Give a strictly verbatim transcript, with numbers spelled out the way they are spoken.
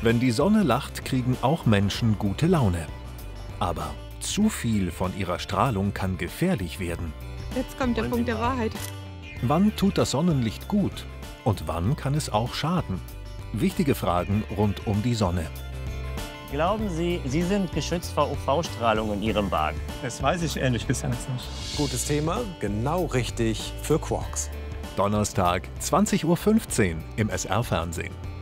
Wenn die Sonne lacht, kriegen auch Menschen gute Laune. Aber zu viel von ihrer Strahlung kann gefährlich werden. Jetzt kommt der Punkt der Wahrheit. Wann tut das Sonnenlicht gut und wann kann es auch schaden? Wichtige Fragen rund um die Sonne. Glauben Sie, Sie sind geschützt vor U V-Strahlung in Ihrem Wagen? Das weiß ich ehrlich gesagt nicht. Gutes Thema, genau richtig für Quarks. Donnerstag, zwanzig Uhr fünfzehn im S R-Fernsehen.